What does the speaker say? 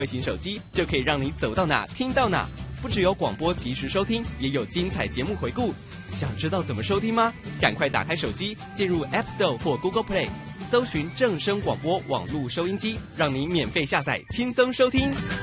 智慧型手机就可以让你走到哪听到哪，不只有广播及时收听，也有精彩节目回顾。想知道怎么收听吗？赶快打开手机，进入 App Store 或 Google Play， 搜寻正声广播网络收音机，让你免费下载，轻松收听。